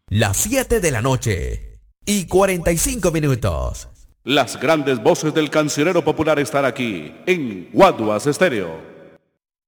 las 7 de la noche y 45 minutos. Las grandes voces del cancionero popular están aquí en Guaduas Estéreo.